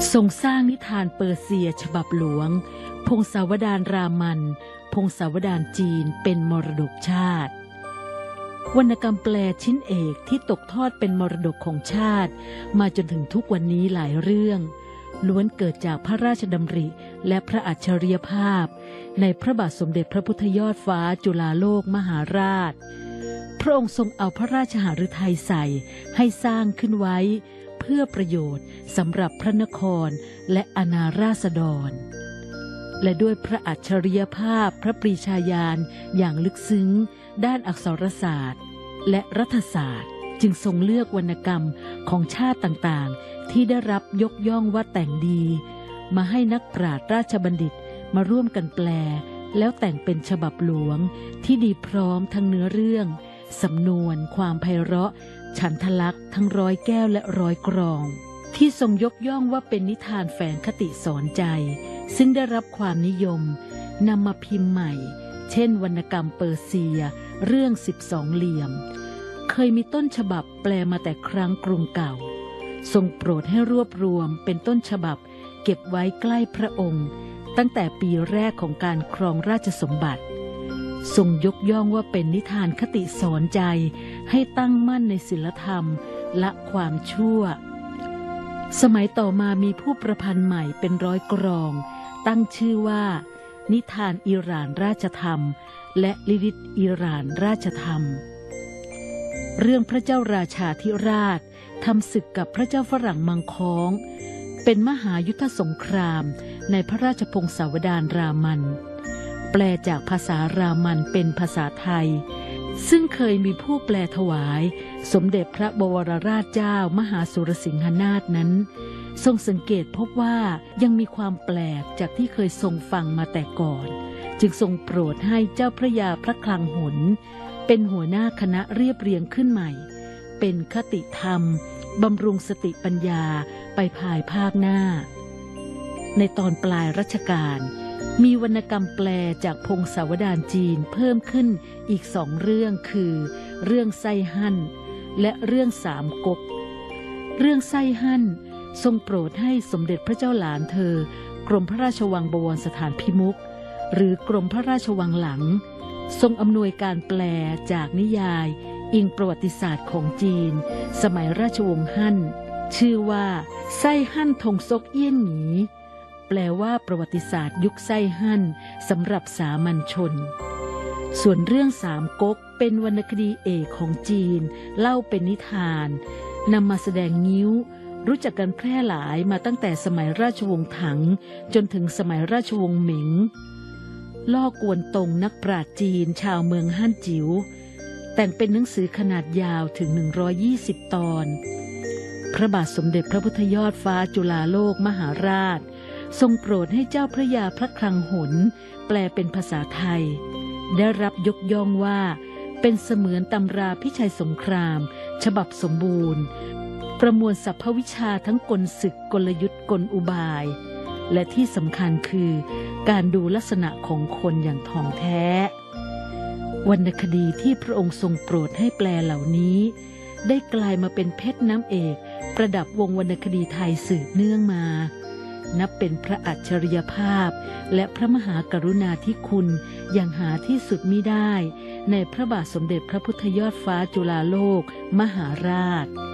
ทรงสร้างนิทานเปอร์เซียฉบับหลวงพงศาวดารรามันพงศาวดารจีนเป็นมรดกชาติวรรณกรรมแปลชิ้นเอกที่ตกทอดเป็นมรดกของชาติมาจนถึงทุกวันนี้หลายเรื่องล้วนเกิดจากพระราชดำริและพระอัจฉริยภาพในพระบาทสมเด็จพระพุทธยอดฟ้าจุฬาโลกมหาราชพระองค์ทรงเอาพระราชหฤทัยใส่ให้สร้างขึ้นไว้เพื่อประโยชน์สำหรับพระนครและอาณาราษฎรและด้วยพระอัจฉริยภาพพระปรีชาญาณอย่างลึกซึ้งด้านอักษรศาสตร์และรัฐศาสตร์จึงทรงเลือกวรรณกรรมของชาติต่างๆที่ได้รับยกย่องว่าแต่งดีมาให้นักปราชญ์ราชบัณฑิตมาร่วมกันแปลแล้วแต่งเป็นฉบับหลวงที่ดีพร้อมทั้งเนื้อเรื่องสำนวนความไพเราะฉันทลักษณ์ทั้งร้อยแก้วและร้อยกรองที่ทรงยกย่องว่าเป็นนิทานแฝงคติสอนใจซึ่งได้รับความนิยมนำมาพิมพ์ใหม่เช่นวรรณกรรมเปอร์เซียเรื่อง12เหลี่ยมเคยมีต้นฉบับแปลมาแต่ครั้งกรุงเก่าทรงโปรดให้รวบรวมเป็นต้นฉบับเก็บไว้ใกล้พระองค์ตั้งแต่ปีแรกของการครองราชสมบัติทรงยกย่องว่าเป็นนิทานคติสอนใจให้ตั้งมั่นในศีลธรรมละความชั่วสมัยต่อมามีผู้ประพันธ์ใหม่เป็นร้อยกรองตั้งชื่อว่านิทานอิหร่านราชธรรมและลิลิตอิหร่านราชธรรมเรื่องพระเจ้าราชาธิราชทำศึกกับพระเจ้าฝรั่งมังค้องเป็นมหายุทธสงครามในพระราชพงศาวดารรามันแปลจากภาษารามันเป็นภาษาไทยซึ่งเคยมีผู้แปลถวายสมเด็จพระบวรราชเจ้ามหาสุรสิงหนาถนั้นทรงสังเกตพบว่ายังมีความแปลกจากที่เคยทรงฟังมาแต่ก่อนจึงทรงโปรดให้เจ้าพระยาพระคลังหนเป็นหัวหน้าคณะเรียบเรียงขึ้นใหม่เป็นคติธรรมบำรุงสติปัญญาไปภายภาคหน้าในตอนปลายรัชกาลมีวรรณกรรมแปลจากพงศาวดารจีนเพิ่มขึ้นอีก2เรื่องคือเรื่องไส้หั่นและเรื่องสามก๊กเรื่องไส้หั่นทรงโปรดให้สมเด็จพระเจ้าหลานเธอกรมพระราชวังบวรสถานพิมุขหรือกรมพระราชวังหลังทรงอำนวยการแปลจากนิยายอิงประวัติศาสตร์ของจีนสมัยราชวงศ์ฮั่นชื่อว่าไส้หั่นทงซกเอี้ยนหงีแปลว่าประวัติศาสตร์ยุคไส้หั่นสำหรับสามัญชนส่วนเรื่องสามก๊กเป็นวรรณคดีเอกของจีนเล่าเป็นนิทานนำมาแสดงงิ้วรู้จักกันแพร่หลายมาตั้งแต่สมัยราชวงศ์ถังจนถึงสมัยราชวงศ์หมิงล่อกวนตงนักปราชญ์จีนชาวเมืองฮั่นจิ๋วแต่งเป็นหนังสือขนาดยาวถึง120ตอนพระบาทสมเด็จพระพุทธยอดฟ้าจุฬาโลกมหาราชทรงโปรดให้เจ้าพระยาพระคลังหนแปลเป็นภาษาไทยได้รับยกย่องว่าเป็นเสมือนตำราพิชัยสงครามฉบับสมบูรณ์ประมวลสรรพวิชาทั้งกลศึกกลยุทธ์กลอุบายและที่สำคัญคือการดูลักษณะของคนอย่างท่องแท้วรรณคดีที่พระองค์ทรงโปรดให้แปลเหล่านี้ได้กลายมาเป็นเพชรน้ำเอกประดับวงวรรณคดีไทยสืบเนื่องมานับเป็นพระอัจฉริยภาพและพระมหากรุณาธิคุณอย่างหาที่สุดมิได้ในพระบาทสมเด็จพระพุทธยอดฟ้าจุฬาโลกมหาราช